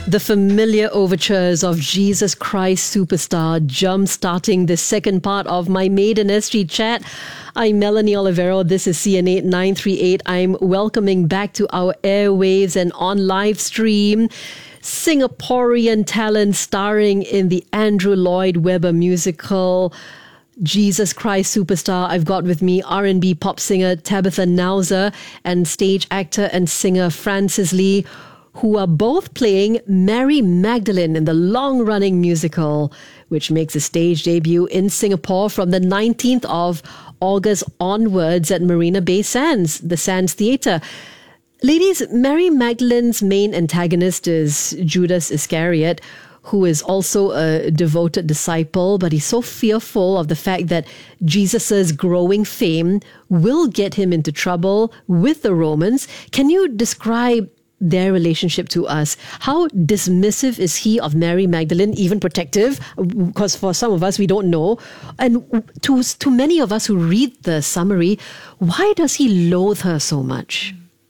The familiar overtures of Jesus Christ Superstar jump-starting the second part of my Maiden SG chat. I'm Melanie Olivero. This is CN8 938. I'm welcoming back to our airwaves and on live stream Singaporean talent starring in the Andrew Lloyd Webber musical Jesus Christ Superstar. I've got with me R&B pop singer Tabitha Nauser and stage actor and singer Francis Lee, who are both playing Mary Magdalene in the long-running musical, which makes a stage debut in Singapore from the 19th of August onwards at Marina Bay Sands, the Sands Theatre. Ladies, Mary Magdalene's main antagonist is Judas Iscariot, who is also a devoted disciple, but he's so fearful of the fact that Jesus's growing fame will get him into trouble with the Romans. Can you describe their relationship to us? How dismissive is he of Mary Magdalene, even protective? Because for some of us, we don't know. And to many of us who read the summary, why does he loathe her so much?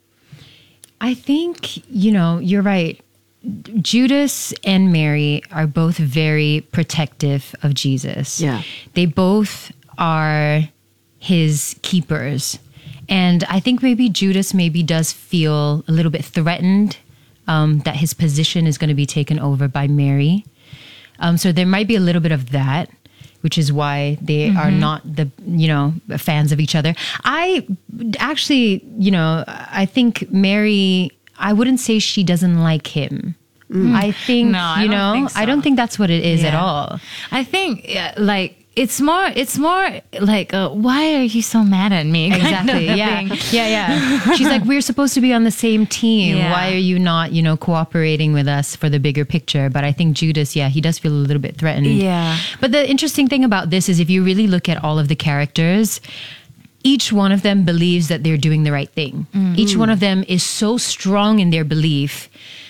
I think, you're right. Judas and Mary are both very protective of Jesus. Yeah. They both are his keepers. And I think maybe Judas does feel a little bit threatened that his position is going to be taken over by Mary. So there might be a little bit of that, which is why they are not fans of each other. I actually, I think Mary, I wouldn't say she doesn't like him. I think, no, I don't think so. I don't think that's what it is at all. I think it's more like why are you so mad at me? Exactly. Yeah. She's like, we're supposed to be on the same team. Yeah. Why are you not, cooperating with us for the bigger picture? But I think Judas, he does feel a little bit threatened. Yeah. But the interesting thing about this is if you really look at all of the characters, each one of them believes that they're doing the right thing. Each one of them is so strong in their belief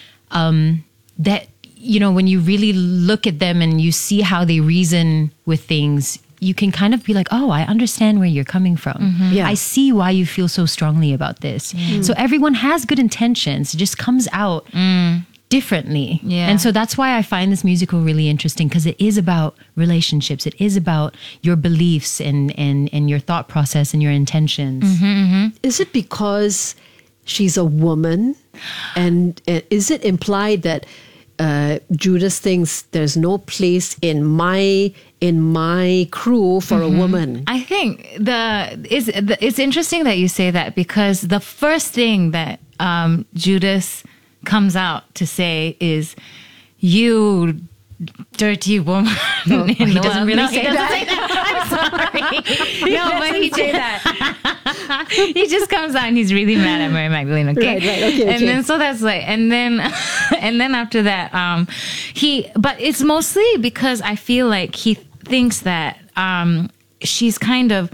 that, when you really look at them and you see how they reason with things, you can kind of be like, oh, I understand where you're coming from. Yeah. I see why you feel so strongly about this. So everyone has good intentions. It just comes out differently. Yeah. And so that's why I find this musical really interesting, because it is about relationships. It is about your beliefs and your thought process and your intentions. Is it because she's a woman? And is it implied that Judas thinks there's no place in my crew for a woman? I think it's interesting that you say that, because the first thing that Judas comes out to say is, "You dirty woman." He doesn't really say that. I'm sorry. No, but he say that. He just comes out and he's really mad at Mary Magdalene. Okay. Right. Okay. And then so that's like, and then after that, but it's mostly because I feel like he thinks that she's kind of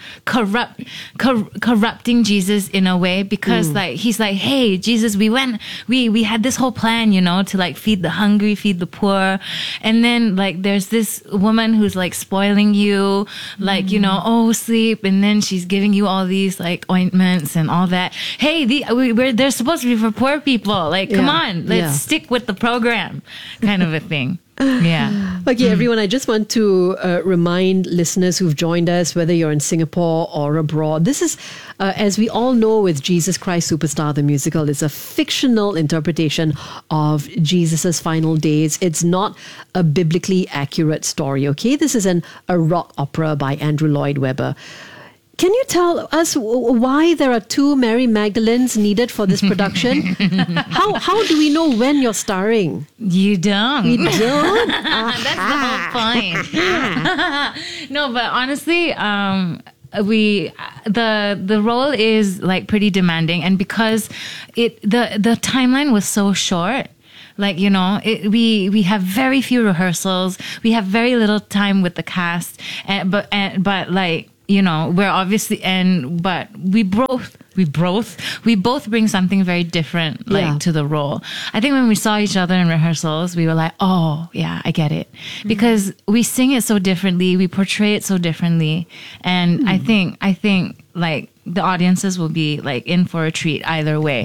corrupting Jesus in a way, because like he's like, hey, Jesus, we had this whole plan, to like feed the hungry, feed the poor, and then like there's this woman who's like spoiling you, like sleep, and then she's giving you all these like ointments and all that. Hey, they're supposed to be for poor people. Like, come on, let's stick with the program, kind of a thing. Yeah. Okay, everyone, I just want to remind listeners who've joined us, whether you're in Singapore or abroad, this is, as we all know with Jesus Christ Superstar, the musical, it's a fictional interpretation of Jesus's final days. It's not a biblically accurate story, okay? This is a rock opera by Andrew Lloyd Webber. Can you tell us why there are two Mary Magdalenes needed for this production? How do we know when you're starring? You don't. We don't? That's the whole point. No, but honestly, the role is like pretty demanding, and because the timeline was so short. Like, we have very few rehearsals. We have very little time with the cast, but like, we're obviously, but we both bring something very different, to the role. I think when we saw each other in rehearsals, we were like, oh yeah, I get it. Because we sing it so differently, we portray it so differently. And I think like the audiences will be like in for a treat either way.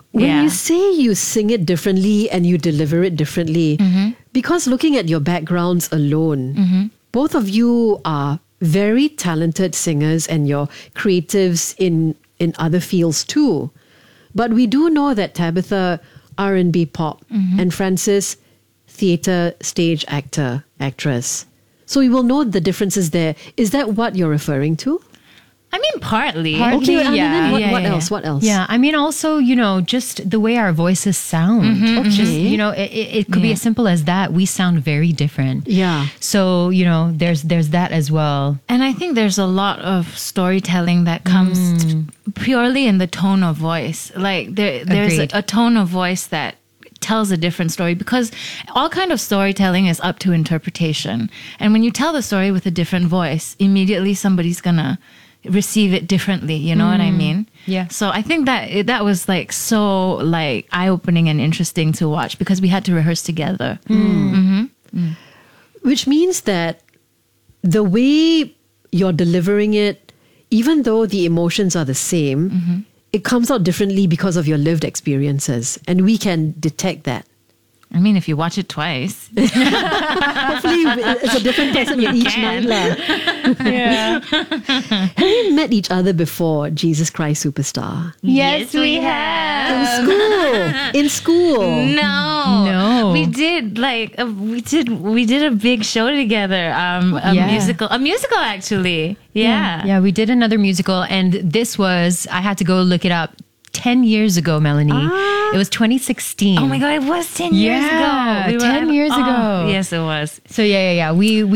When you say you sing it differently and you deliver it differently, because looking at your backgrounds alone, both of you are very talented singers and you're creatives in other fields too. But we do know that Tabitha, R&B pop, and Francis, theatre, stage actor, actress. So we will know the differences there. Is that what you're referring to? I mean, partly. Okay, and yeah. then what else? What else? Yeah, I mean, also, just the way our voices sound. Okay. Just, it could be as simple as that. We sound very different. Yeah. So, there's that as well. And I think there's a lot of storytelling that comes purely in the tone of voice. Like there's Agreed. a tone of voice that tells a different story, because all kind of storytelling is up to interpretation. And when you tell the story with a different voice, immediately somebody's gonna receive it differently. You know what I mean? Yeah. So I think that was like so like eye-opening and interesting to watch, because we had to rehearse together. Which means that the way you're delivering it, even though the emotions are the same, it comes out differently because of your lived experiences. And we can detect that. I mean, if you watch it twice. Hopefully it's a different person in each night. Yeah. Have you met each other before, Jesus Christ Superstar? Yes, we have. In school? No. We did we did a big show together. A musical actually. Yeah. Yeah, we did another musical, and this was, I had to go look it up, 10 years ago, Melanie. It was 2016. Oh my God, it was 10 years ago. Yeah, 10 years ago. Yes, it was. So yeah.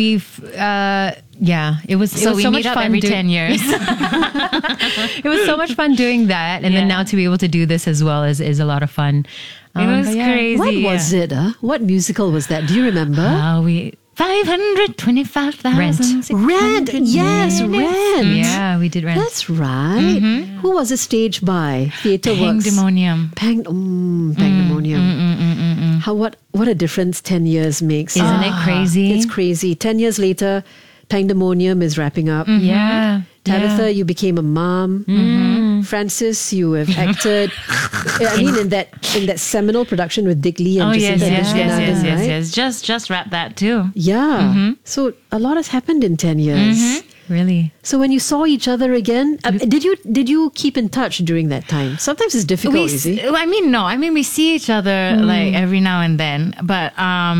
It was So we so meet much up fun every 10 years. It was so much fun doing that, and then now to be able to do this as well is a lot of fun. It was but yeah. crazy. What was it? What musical was that? Do you remember? We 525,000. Rent. Yes, Rent. Yeah, we did Rent. That's right. Who was it staged by? Theatre Works. Pandemonium. Pandemonium. What a difference 10 years makes. Isn't it crazy? It's crazy. 10 years later, Pandemonium is wrapping up. Yeah. Tabitha, you became a mom. Francis, you have acted. I mean, in that seminal production with Dick Lee and Oh yes, Jacinta yes, Vishwanathan, right? yes. Just wrap that too. Yeah. So a lot has happened in 10 years. Really? So when you saw each other again, did you keep in touch during that time? Sometimes it's difficult, you see. We see each other like every now and then, but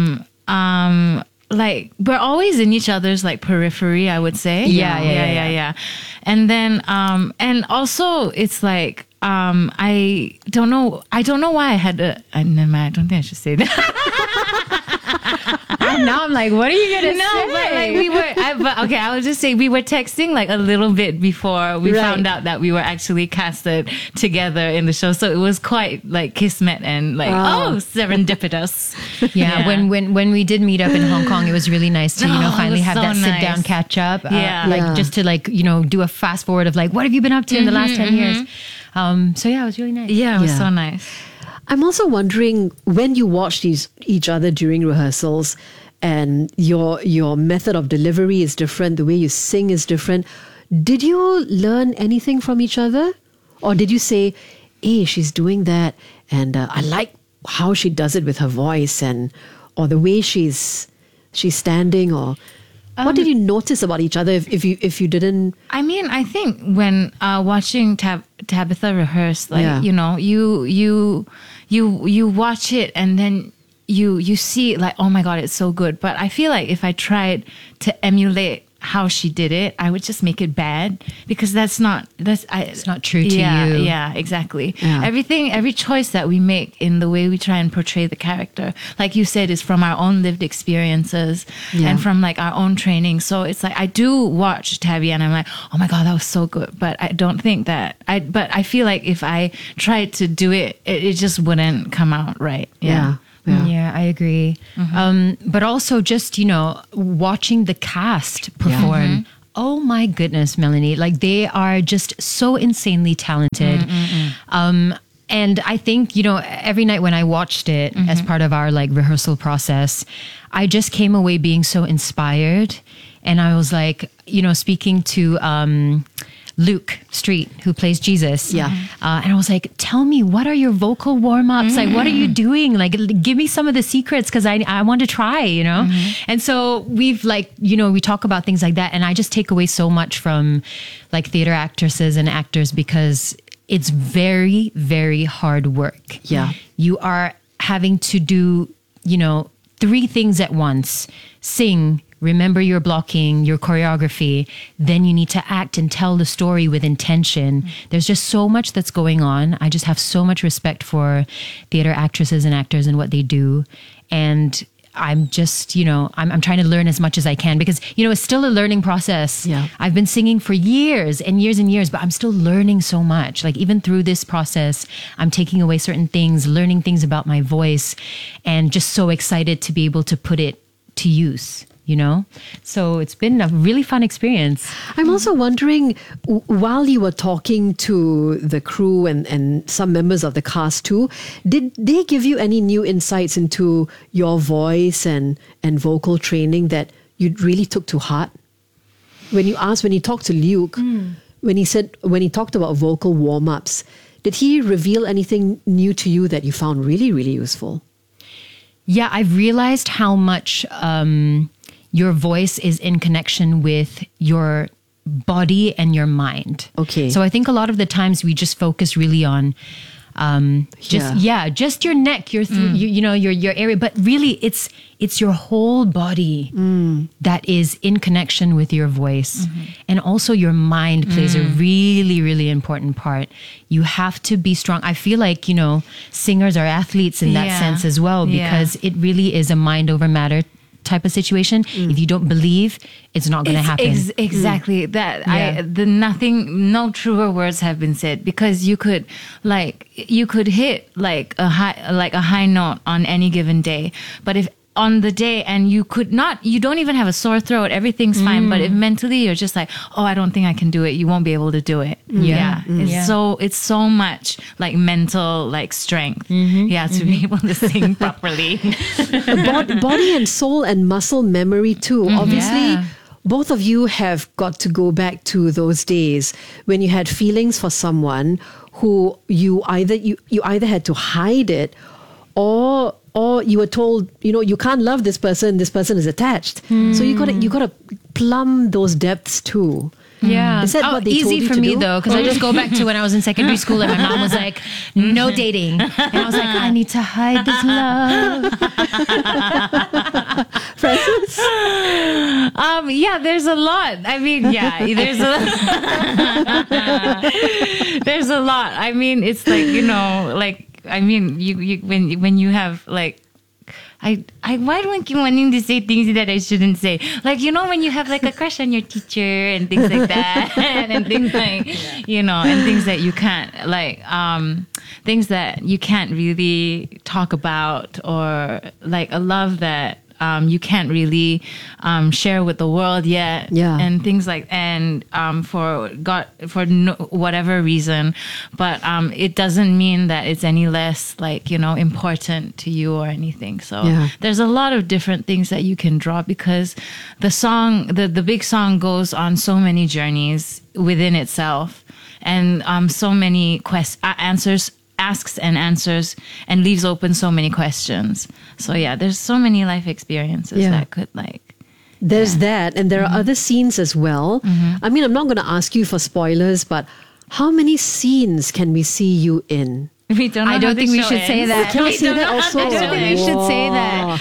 like we're always in each other's like periphery, I would say. Yeah. And then and also it's like I don't know why I had a never mind, I don't think I should say that. Now I'm like, what are you gonna say? But like I will just say we were texting like a little bit before we found out that we were actually casted together in the show. So it was quite like kismet and like serendipitous. Yeah. When we did meet up in Hong Kong, it was really nice to finally have that sit down nice. catch up. Yeah. Just to do a fast forward of like, what have you been up to in the last 10 years? So yeah, it was really nice. Yeah, it was so nice. I'm also wondering, when you watched each other during rehearsals and your method of delivery is different, the way you sing is different, did you learn anything from each other? Or did you say, hey, she's doing that and I like how she does it with her voice or the way she's standing, or what did you notice about each other if you didn't? I mean, I think when watching Tabitha rehearse, like you watch it and then you see like, oh my God, it's so good. But I feel like if I tried to emulate how she did it, I would just make it bad, because it's not true to you. Yeah, exactly. Yeah. Every choice that we make in the way we try and portray the character, like you said, is from our own lived experiences and from like our own training. So it's like I do watch Tabby and I'm like, oh my God, that was so good. But I don't think that but I feel like if I tried to do it, it just wouldn't come out right. Yeah. Yeah, I agree. But also just, watching the cast perform. Oh my goodness, Melanie. Like, they are just so insanely talented. And I think, every night when I watched it as part of our like rehearsal process, I just came away being so inspired. And I was like, speaking to Luke Street, who plays Jesus. Yeah. And I was like, tell me, what are your vocal warm-ups? Like, what are you doing? Like, give me some of the secrets because I want to try, you know? And so we've like, you know, we talk about things like that. And I just take away so much from like theater actresses and actors because it's very, very hard work. Yeah. You are having to do, you know, 3 things at once. Sing, remember your blocking, your choreography. Then you need to act and tell the story with intention. There's just so much that's going on. I just have so much respect for theater actresses and actors and what they do. And I'm just, you know, I'm trying to learn as much as I can because, you know, it's still a learning process. Yeah. I've been singing for years and years and years, but I'm still learning so much. Like even through this process, I'm taking away certain things, learning things about my voice, and just so excited to be able to put it to use, you know? So it's been a really fun experience. I'm also wondering, while you were talking to the crew and some members of the cast too, did they give you any new insights into your voice and vocal training that you really took to heart? When you talked to Luke, when he talked about vocal warm-ups, did he reveal anything new to you that you found really, really useful? Yeah, I've realized how much your voice is in connection with your body and your mind. Okay. So I think a lot of the times we just focus really on just your neck, your you know, your area, but really it's your whole body that is in connection with your voice. And also your mind plays a really, really important part. You have to be strong. I feel like, you know, singers are athletes in that sense as well, because it really is a mind over matter type of situation. If you don't believe, it's not going to happen. Exactly that. No truer words have been said, because you could hit like a high note on any given day, but if on the day and you don't even have a sore throat, everything's fine, but if mentally you're just like, oh, I don't think I can do it, you won't be able to do it. It's so much like mental like strength to be able to sing properly. Body and soul and muscle memory too. Obviously, both of you have got to go back to those days when you had feelings for someone who you either had to hide it, or you were told, you know, you can't love this person is attached. So you gotta plumb those depths too. Yeah. Is that what they told easy you for to me do? though, because I just go back to when I was in secondary school and my mom was like, no dating. And I was like, I need to hide this love. Francis? There's a lot. I mean, there's a lot. I mean, it's like, you know, like, I mean, you when you have like, why do I keep wanting to say things that I shouldn't say? Like, you know, when you have like a crush on your teacher and things like that, and things like, you know, and things that you can't like, things that you can't really talk about, or like a love that you can't really share with the world yet, and things like, and for whatever reason, but it doesn't mean that it's any less like, you know, important to you or anything. So there's a lot of different things that you can draw, because the song, the big song, goes on so many journeys within itself, and so many asks and answers, and leaves open so many questions. So there's so many life experiences that could like. There's that, and there are other scenes as well. I mean, I'm not going to ask you for spoilers, but how many scenes can we see you in? We don't know. I don't think we should say that. Can we say that also? I don't think we should say that.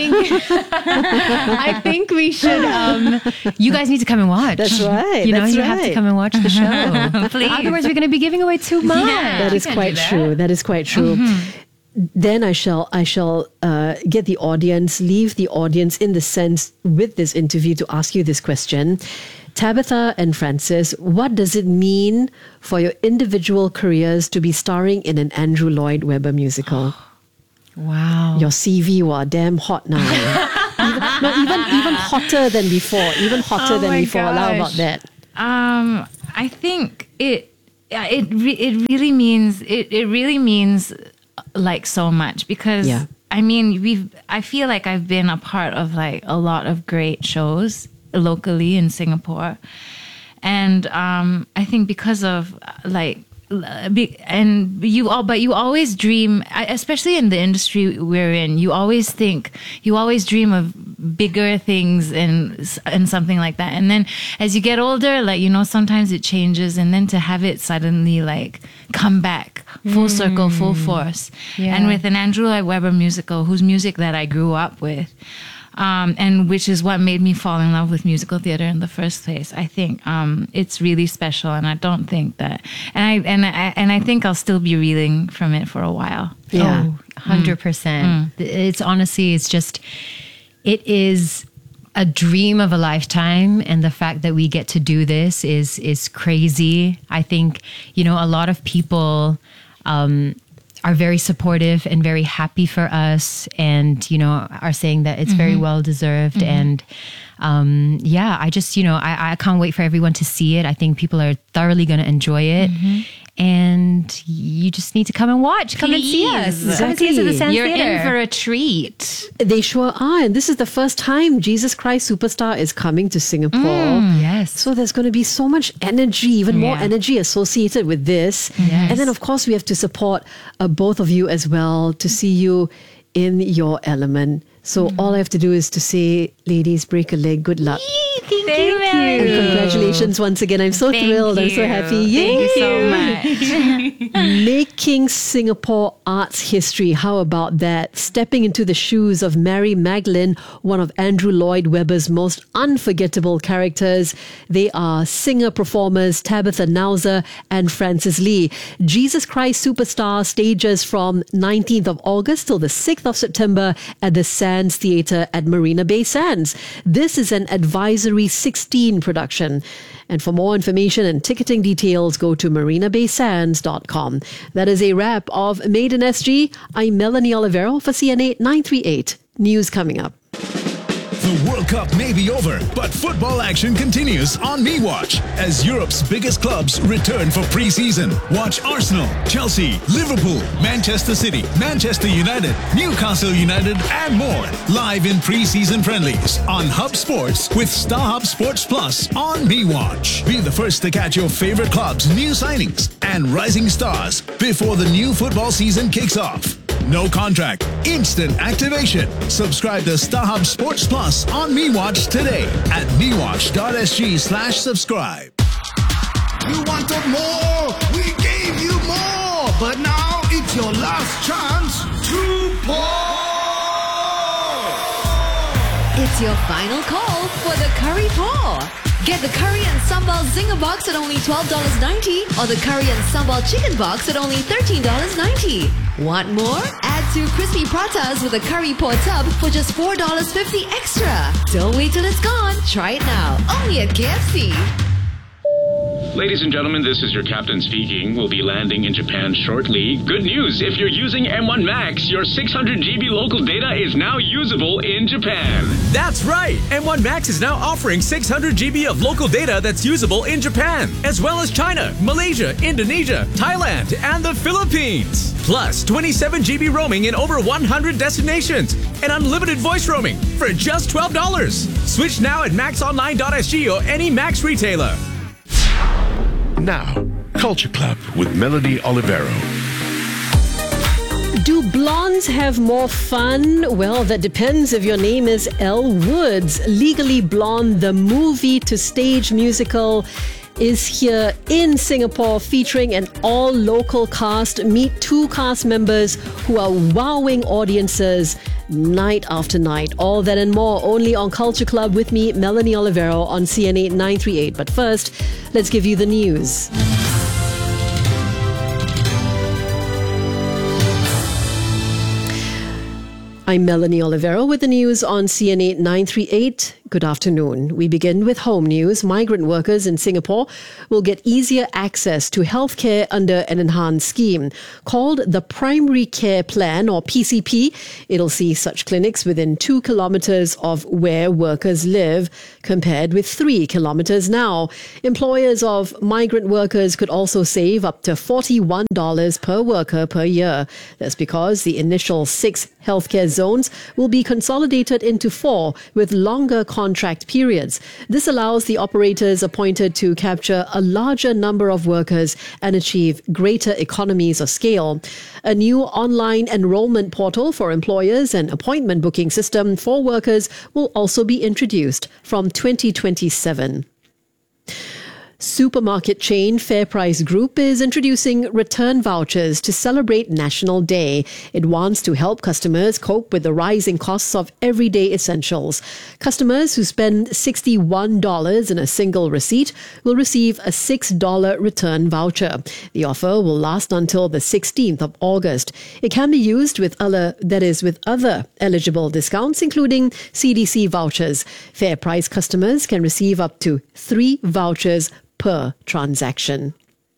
I think we should. You guys need to come and watch. That's right. You have to come and watch the show. Please. Otherwise, we're going to be giving away too much. That is quite true. That is quite true. Then I shall leave the audience in the sense with this interview to ask you this question. Tabitha and Francis, what does it mean for your individual careers to be starring in an Andrew Lloyd Webber musical? Wow. Your CV was damn hot now. even hotter than before. Even hotter than before. How about that? I think it really means like so much, because I mean, I feel like I've been a part of like a lot of great shows locally in Singapore, And I think because of you always dream, especially in the industry we're in, you always dream of bigger things and something like that. And then as you get older, sometimes it changes, and then to have it suddenly come back full circle, full force. Yeah. And with an Andrew Lloyd Webber musical, whose music that I grew up with, and which is what made me fall in love with musical theater in the first place. I think it's really special, and I don't think that, and I think I'll still be reeling from it for a while. Yeah. 100%. It's honestly, it is a dream of a lifetime, and the fact that we get to do this is crazy. I think, a lot of people are very supportive and very happy for us, and are saying that it's very well deserved. And I just I can't wait for everyone to see it. I think people are thoroughly going to enjoy it. And you just need to come and watch. Come and see us. Exactly. Come and see us at the Sands You're Theater. in for a treat. They sure are. And this is the first time Jesus Christ Superstar is coming to Singapore. Yes. So there's going to be so much energy, even more Yeah. energy associated with this. Yes. And then, of course, we have to support both of you as well to see you in your element. So all I have to do is to say, ladies, break a leg. Good luck. Thank you. And congratulations once again. I'm so thrilled. I'm so happy. Yay! Thank you so much. Making Singapore arts history. How about that? Stepping into the shoes of Mary Magdalene, one of Andrew Lloyd Webber's most unforgettable characters. They are singer-performers Tabitha Nauser and Francis Lee. Jesus Christ Superstar stages from 19th of August till the 6th of September at the Sands Theatre at Marina Bay Sands. This is an Advisory 16 production. And for more information and ticketing details, go to marinabaysands.com. That is a wrap of Made in SG. I'm Melanie Olivero for CNA 938. News coming up. The World Cup may be over, but football action continues on MeWatch as Europe's biggest clubs return for pre-season. Watch Arsenal, Chelsea, Liverpool, Manchester City, Manchester United, Newcastle United, and more live in pre-season friendlies on Hub Sports with StarHub Sports Plus on MeWatch. Be the first to catch your favorite clubs' new signings and rising stars before the new football season kicks off. No contract, instant activation. Subscribe to StarHub Sports Plus on MeWatch today at mewatch.sg/subscribe. You wanted more? We gave you more. But now it's your last chance to pour. It's your final call for the curry pour. Get the curry and sambal zinger box at only $12.90 or the curry and sambal chicken box at only $13.90. Want more? Add 2 crispy pratas with a curry pour tub for just $4.50 extra. Don't wait till it's gone. Try it now. Only at KFC. Ladies and gentlemen, this is your captain speaking. We'll be landing in Japan shortly. Good news, if you're using M1 Max, your 600 GB local data is now usable in Japan. That's right! M1 Max is now offering 600 GB of local data that's usable in Japan, as well as China, Malaysia, Indonesia, Thailand, and the Philippines. Plus 27 GB roaming in over 100 destinations and unlimited voice roaming for just $12. Switch now at maxonline.sg or any Max retailer. Now, Culture Club with Melody Olivero. Do blondes have more fun? Well, that depends if your name is Elle Woods. Legally Blonde, the movie to stage musical, is here in Singapore, featuring an all-local cast. Meet 2 cast members who are wowing audiences night after night. All that and more only on Culture Club with me, Melanie Olivero, on CNA 938. But first, let's give you the news. I'm Melanie Olivero with the news on CNA 938. Good afternoon. We begin with home news. Migrant workers in Singapore will get easier access to healthcare under an enhanced scheme called the Primary Care Plan, or PCP. It'll see such clinics within 2 kilometers of where workers live, compared with 3 kilometers now. Employers of migrant workers could also save up to $41 per worker per year. That's because the initial 6 healthcare zones will be consolidated into 4 with longer contract periods. This allows the operators appointed to capture a larger number of workers and achieve greater economies of scale. A new online enrollment portal for employers and appointment booking system for workers will also be introduced from 2027. Supermarket chain FairPrice Group is introducing return vouchers to celebrate National Day. It wants to help customers cope with the rising costs of everyday essentials. Customers who spend $61 in a single receipt will receive a $6 return voucher. The offer will last until the 16th of August. It can be used with other eligible discounts, including CDC vouchers. FairPrice customers can receive up to 3 vouchers per transaction.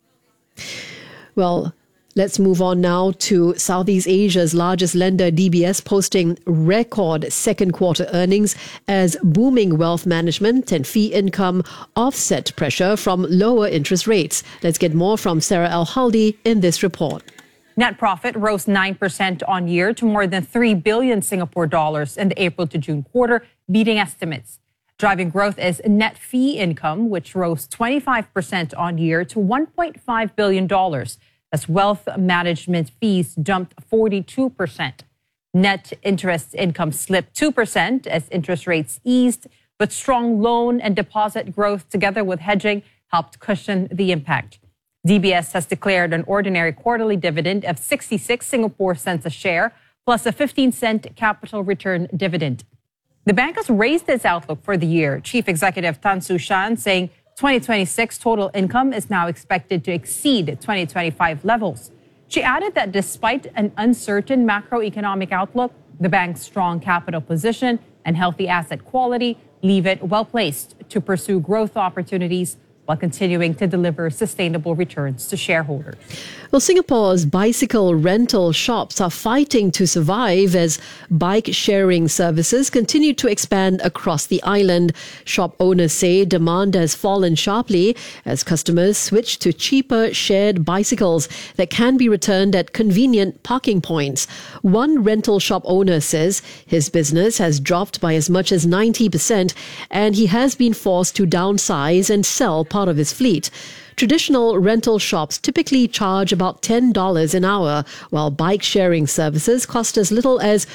Well, let's move on now to Southeast Asia's largest lender, DBS, posting record second quarter earnings as booming wealth management and fee income offset pressure from lower interest rates. Let's get more from Sarah Al-Haldi in this report. Net profit rose 9% on year to more than 3 billion Singapore dollars in the April to June quarter, beating estimates. Driving growth is net fee income, which rose 25% on year to $1.5 billion, as wealth management fees jumped 42%. Net interest income slipped 2% as interest rates eased, but strong loan and deposit growth together with hedging helped cushion the impact. DBS has declared an ordinary quarterly dividend of 66 Singapore cents a share, plus a 15-cent capital return dividend. The bank has raised its outlook for the year. Chief Executive Tan Su Shan saying 2026 total income is now expected to exceed 2025 levels. She added that despite an uncertain macroeconomic outlook, the bank's strong capital position and healthy asset quality leave it well placed to pursue growth opportunities while continuing to deliver sustainable returns to shareholders. Well, Singapore's bicycle rental shops are fighting to survive as bike sharing services continue to expand across the island. Shop owners say demand has fallen sharply as customers switch to cheaper shared bicycles that can be returned at convenient parking points. One rental shop owner says his business has dropped by as much as 90% and he has been forced to downsize and sell part of his fleet. Traditional rental shops typically charge about $10 an hour, while bike sharing services cost as little as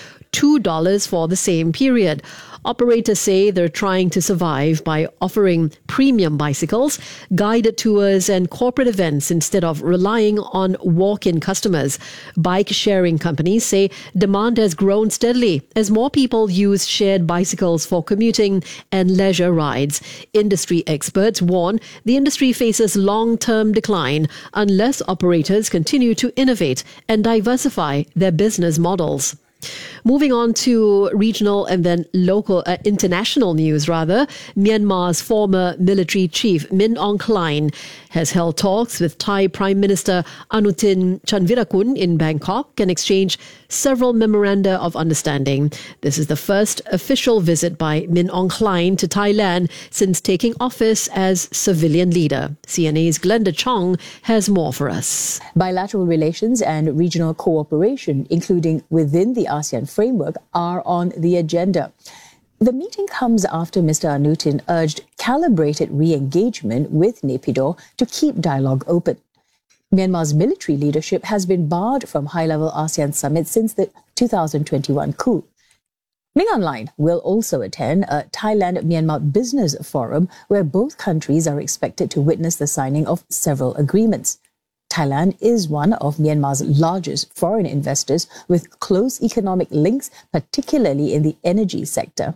$2 for the same period. Operators say they're trying to survive by offering premium bicycles, guided tours and corporate events instead of relying on walk-in customers. Bike sharing companies say demand has grown steadily as more people use shared bicycles for commuting and leisure rides. Industry experts warn the industry faces long-term decline unless operators continue to innovate and diversify their business models. Moving on to regional and then international news, Myanmar's former military chief Min Aung Hlaing has held talks with Thai Prime Minister Anutin Chanvirakul in Bangkok and exchanged several memoranda of understanding. This is the first official visit by Min Aung Hlaing to Thailand since taking office as civilian leader. CNA's Glenda Chong has more for us. Bilateral relations and regional cooperation, including within the ASEAN framework, are on the agenda. The meeting comes after Mr. Anutin urged calibrated re-engagement with Naypyidaw to keep dialogue open. Myanmar's military leadership has been barred from high-level ASEAN summits since the 2021 coup. Min Aung Hlaing will also attend a Thailand-Myanmar business forum where both countries are expected to witness the signing of several agreements. Thailand is one of Myanmar's largest foreign investors with close economic links, particularly in the energy sector.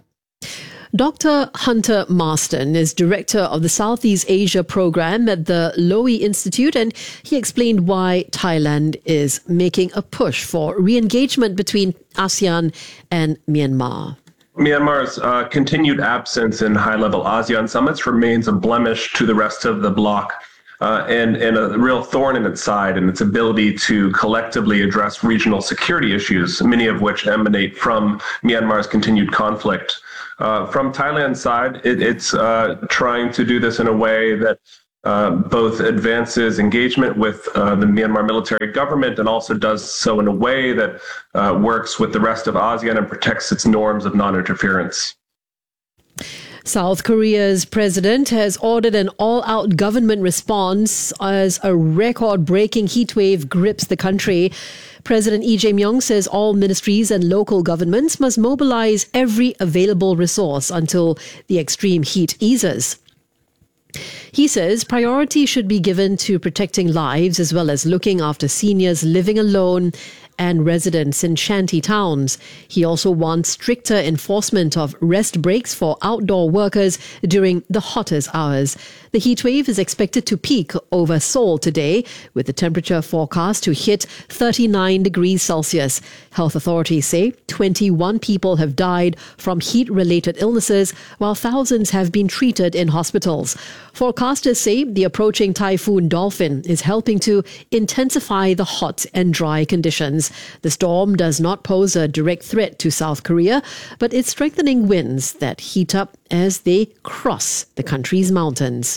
Dr. Hunter Marston is director of the Southeast Asia program at the Lowy Institute, and he explained why Thailand is making a push for re-engagement between ASEAN and Myanmar. Myanmar's continued absence in high-level ASEAN summits remains a blemish to the rest of the bloc. And a real thorn in its side and its ability to collectively address regional security issues, many of which emanate from Myanmar's continued conflict. From Thailand's side, it's trying to do this in a way that both advances engagement with the Myanmar military government and also does so in a way that works with the rest of ASEAN and protects its norms of non-interference. South Korea's president has ordered an all-out government response as a record-breaking heatwave grips the country. President Lee Jae-myung says all ministries and local governments must mobilize every available resource until the extreme heat eases. He says priority should be given to protecting lives as well as looking after seniors living alone and residents in shanty towns. He also wants stricter enforcement of rest breaks for outdoor workers during the hottest hours. The heatwave is expected to peak over Seoul today, with the temperature forecast to hit 39 degrees Celsius. Health authorities say 21 people have died from heat-related illnesses, while thousands have been treated in hospitals. Forecasters say the approaching typhoon Dolphin is helping to intensify the hot and dry conditions. The storm does not pose a direct threat to South Korea, but it's strengthening winds that heat up as they cross the country's mountains.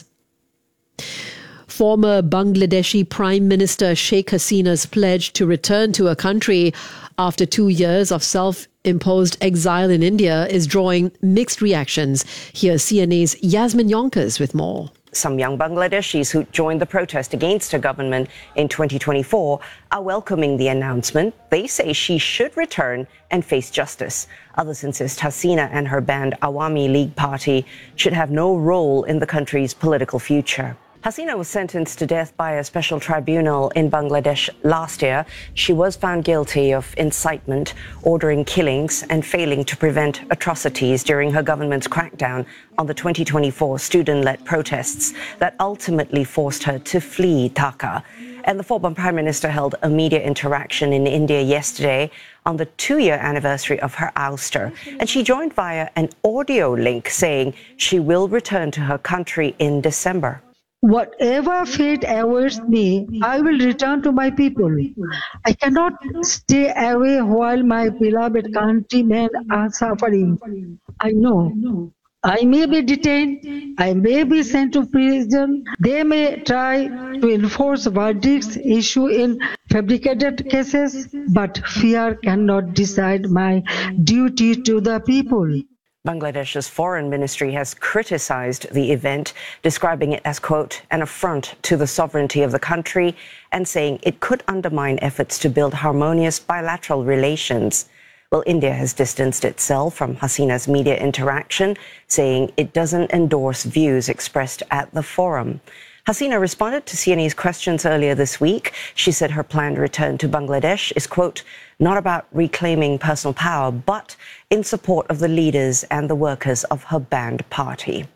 Former Bangladeshi Prime Minister Sheikh Hasina's pledge to return to her country after 2 years of self-imposed exile in India is drawing mixed reactions. Here's CNA's Yasmin Yonkers with more. Some young Bangladeshis who joined the protest against her government in 2024 are welcoming the announcement. They say she should return and face justice. Others insist Hasina and her banned Awami League party should have no role in the country's political future. Hasina was sentenced to death by a special tribunal in Bangladesh last year. She was found guilty of incitement, ordering killings, and failing to prevent atrocities during her government's crackdown on the 2024 student-led protests that ultimately forced her to flee Dhaka. And the former Prime Minister held a media interaction in India yesterday on the 2-year anniversary of her ouster. And she joined via an audio link saying she will return to her country in December. Whatever fate awaits me, I will return to my people. I cannot stay away while my beloved countrymen are suffering. I know. I may be detained. I may be sent to prison. They may try to enforce verdicts issued in fabricated cases, but fear cannot decide my duty to the people. Bangladesh's foreign ministry has criticized the event, describing it as, quote, an affront to the sovereignty of the country and saying it could undermine efforts to build harmonious bilateral relations. Well, India has distanced itself from Hasina's media interaction, saying it doesn't endorse views expressed at the forum. Hasina responded to CNA's questions earlier this week. She said her planned return to Bangladesh is, quote, not about reclaiming personal power, but in support of the leaders and the workers of her banned party.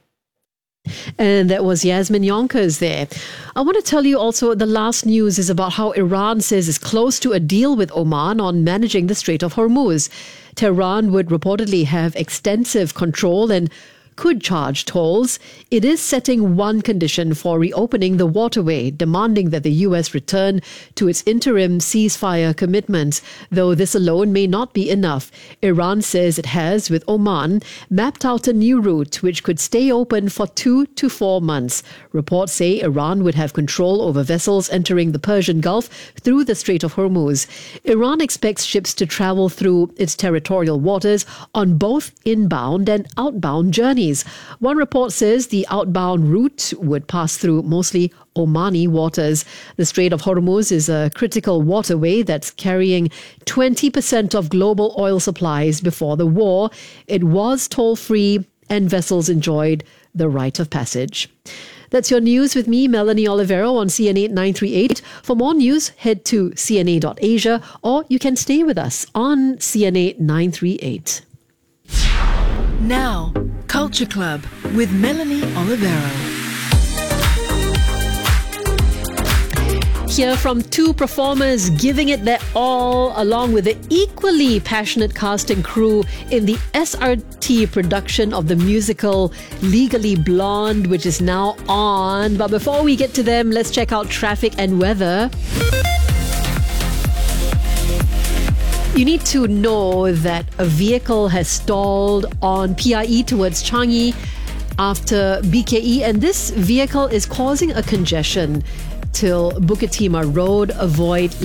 And that was Yasmin Yonkers there. I want to tell you also the last news is about how Iran says it's close to a deal with Oman on managing the Strait of Hormuz. Tehran would reportedly have extensive control and could charge tolls. It is setting one condition for reopening the waterway, demanding that the U.S. return to its interim ceasefire commitments, though this alone may not be enough. Iran says it has, with Oman, mapped out a new route which could stay open for 2 to 4 months. Reports say Iran would have control over vessels entering the Persian Gulf through the Strait of Hormuz. Iran expects ships to travel through its territorial waters on both inbound and outbound journeys. One report says the outbound route would pass through mostly Omani waters. The Strait of Hormuz is a critical waterway that's carrying 20% of global oil supplies. Before the war, it was toll-free and vessels enjoyed the right of passage. That's your news with me, Melanie Olivero, on CNA 938. For more news, head to cna.asia, or you can stay with us on CNA 938. Now, Culture Club with Melanie Olivero. Hear from two performers giving it their all, along with the equally passionate cast and crew in the SRT production of the musical Legally Blonde, which is now on. But before we get to them, let's check out traffic and weather. You need to know that a vehicle has stalled on PIE towards Changi after BKE, and this vehicle is causing a congestion till Bukit Timah Road. Avoid